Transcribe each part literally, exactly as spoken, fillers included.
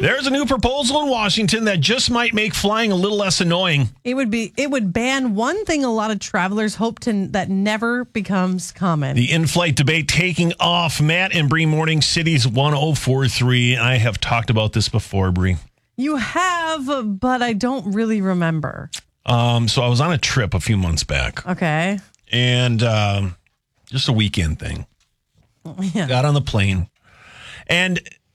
There's a new proposal in Washington that just might make flying a little less annoying. It would be. It would ban one thing a lot of travelers hope to that never becomes common. The in-flight debate taking off. Matt and Bree, Morning Cities one oh four point three. I have talked about this before, Bree. You have, but I don't really remember. Um, so I was on a trip a few months back. Okay. And um, just a weekend thing. Yeah. Got on the plane. And,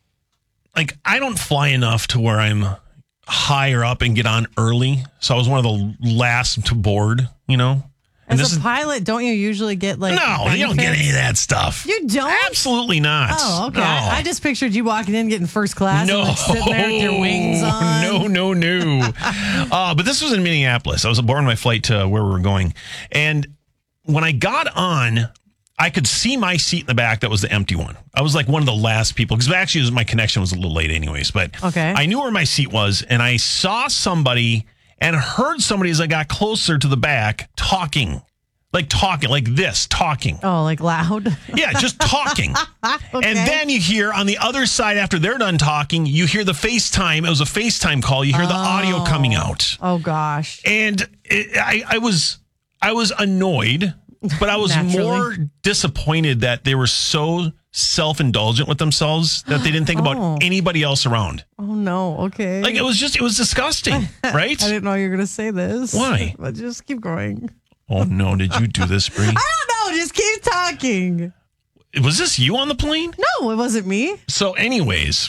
like, I don't fly enough to where I'm higher up and get on early. So I was one of the last to board, you know? And As this a is, pilot, don't you usually get, like, No, benefits? you don't get any of that stuff. You don't? Absolutely not. Oh, okay. No. I, I just pictured you walking in, getting first class, No, and like sitting there with your wings on. no, no, no. uh, but this was in Minneapolis. I was aboard my flight to where we were going. And when I got on, I could see my seat in the back. That was the empty one. I was like one of the last people because actually it was, my connection was a little late anyways. But okay. I knew where my seat was, and I saw somebody and heard somebody as I got closer to the back talking. Like talking, like this, talking. Oh, like loud? Yeah, just talking. Okay. And then you hear on the other side, after they're done talking, you hear the FaceTime. It was a FaceTime call. You hear oh. the audio coming out. Oh, gosh. And it, I, I was I was annoyed, but I was more disappointed that they were so self-indulgent with themselves that they didn't think oh. about anybody else around. Oh, no. Okay. Like, it was just, it was disgusting, right? I didn't know you were going to say this. Why? But just keep going. Oh, no. Did you do this, Bree? I don't know. Just keep talking. Was this you on the plane? No, it wasn't me. So anyways,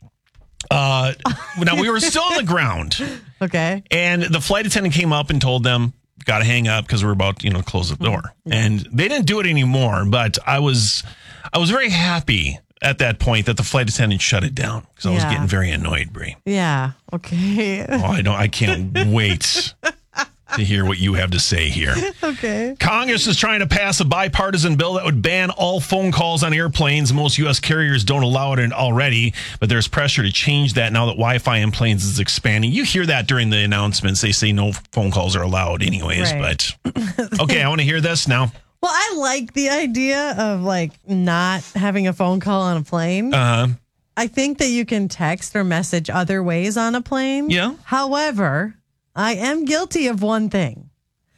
uh, now we were still on the ground. Okay. And the flight attendant came up and told them, got to hang up because we're about, you know, to close the door. Mm-hmm. And they didn't do it anymore. But I was, I was very happy at that point that the flight attendant shut it down because I was yeah. getting very annoyed, Bree. Yeah. Okay. Oh, I don't, I can't wait to hear what you have to say here. Okay. Congress is trying to pass a bipartisan bill that would ban all phone calls on airplanes. Most U S carriers don't allow it already, but there's pressure to change that now that Wi-Fi in planes is expanding. You hear that during the announcements. They say no phone calls are allowed anyways, right. but okay, I want to hear this now. Well, I like the idea of like not having a phone call on a plane. Uh-huh. I think that you can text or message other ways on a plane. Yeah. However, I am guilty of one thing.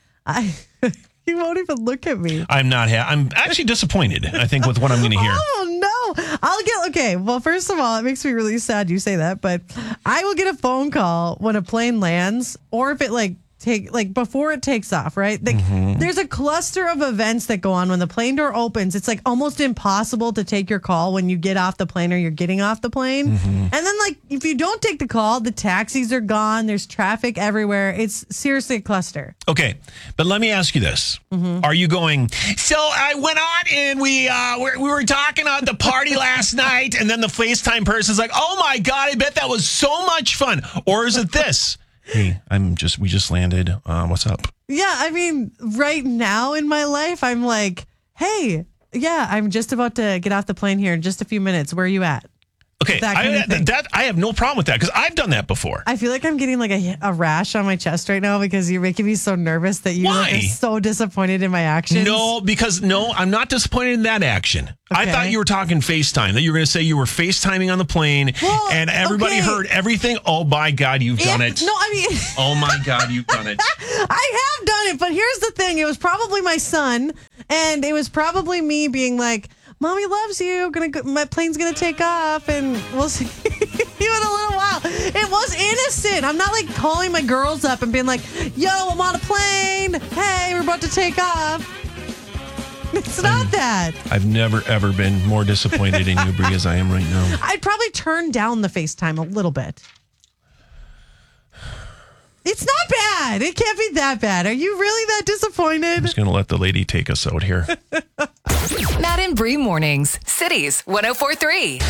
I you won't even look at me. I'm not. Ha- I'm actually disappointed, I think, with what I'm going to hear. Oh, no. I'll get, okay. Well, first of all, it makes me really sad you say that, but I will get a phone call when a plane lands or if it like take like before it takes off, right? Like, mm-hmm. There's a cluster of events that go on when the plane door opens. It's like almost impossible to take your call when you get off the plane or you're getting off the plane. Mm-hmm. And then like if you don't take the call, the taxis are gone. There's traffic everywhere. It's seriously a cluster. Okay, but let me ask you this. Mm-hmm. Are you going, so I went on and we uh, we we were talking at the party last night and then the FaceTime person's like, oh my God, I bet that was so much fun. Or is it this? Hey, I'm just, we just landed. Uh, what's up? Yeah, I mean, right now in my life, I'm like, hey, yeah, I'm just about to get off the plane here in just a few minutes. Where are you at? Okay, That kind I, of thing. that, I have no problem with that because I've done that before. I feel like I'm getting like a, a rash on my chest right now because you're making me so nervous that you like, are so disappointed in my actions. No, because no, I'm not disappointed in that action. I Okay. thought you were talking FaceTime, that you were going to say you were FaceTiming on the plane Well, and everybody okay. heard everything. Oh, my God, you've done If- it. No, I mean... Oh, my God, you've done it. I have done it, but here's the thing. It was probably my son, and it was probably me being like, Mommy loves you. Gonna go, my plane's gonna take off, and we'll see you in a little while. It was innocent. I'm not like calling my girls up and being like, "Yo, I'm on a plane. Hey, we're about to take off." It's not I'm, that. I've never ever been more disappointed in you, Bree, as I am right now. I'd probably turn down the FaceTime a little bit. It's not bad. It can't be that bad. Are you really that disappointed? I'm just going to let the lady take us out here. Matt and Bree Mornings, Cities one oh four point three.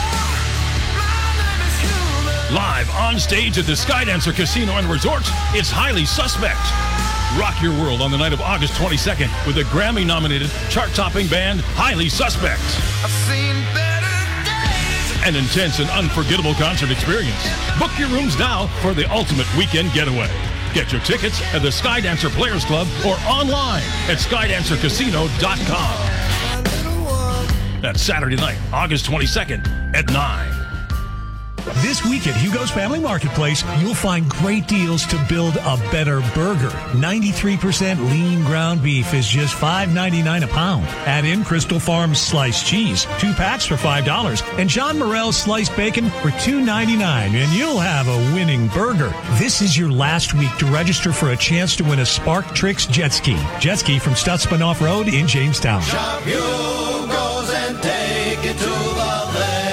Live on stage at the Skydancer Casino and Resort, it's Highly Suspect. Rock your world on the night of August twenty-second with the Grammy-nominated chart-topping band Highly Suspect. I've seen better days. An intense and unforgettable concert experience. Book your rooms now for the ultimate weekend getaway. Get your tickets at the Skydancer Players Club or online at skydancer casino dot com. That's Saturday night, August twenty-second at nine. This week at Hugo's Family Marketplace, you'll find great deals to build a better burger. ninety-three percent lean ground beef is just five ninety-nine a pound. Add in Crystal Farms sliced cheese, two packs for five dollars, and John Morrell's sliced bacon for two ninety-nine, and you'll have a winning burger. This is your last week to register for a chance to win a Spark Tricks jet ski. Jet ski from Stutzman Off-Road in Jamestown. Shop Hugo's and take it to the lake.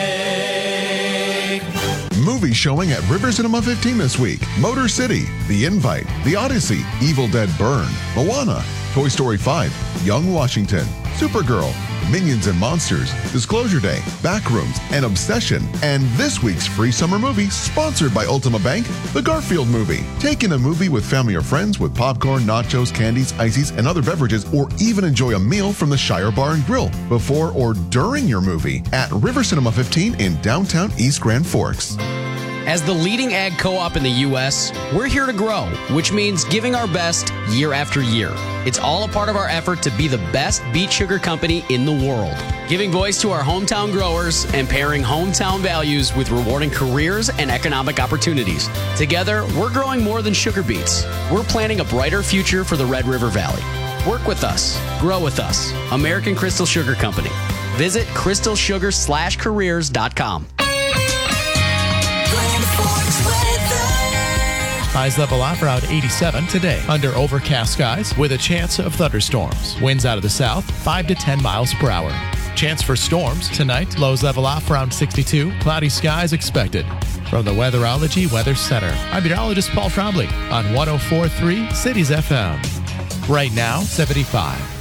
Movie showing at River Cinema fifteen this week. Motor City, The Invite, The Odyssey, Evil Dead Burn, Moana, Toy Story five, Young Washington, Supergirl, Minions and Monsters, Disclosure Day, Backrooms, and Obsession. And this week's free summer movie, sponsored by Ultima Bank, The Garfield Movie. Take in a movie with family or friends with popcorn, nachos, candies, ices, and other beverages, or even enjoy a meal from the Shire Bar and Grill before or during your movie at River Cinema fifteen in downtown East Grand Forks. As the leading ag co-op in the U S, we're here to grow, which means giving our best year after year. It's all a part of our effort to be the best beet sugar company in the world, giving voice to our hometown growers and pairing hometown values with rewarding careers and economic opportunities. Together, we're growing more than sugar beets. We're planning a brighter future for the Red River Valley. Work with us. Grow with us. American Crystal Sugar Company. Visit crystal sugar slash careers dot com. Highs level off around eighty-seven today. Under overcast skies with a chance of thunderstorms. Winds out of the south, five to ten miles per hour. Chance for storms tonight. Lows level off around sixty-two. Cloudy skies expected. From the Weatherology Weather Center, I'm meteorologist Paul Trombley on one oh four point three Cities F M. Right now, seventy-five.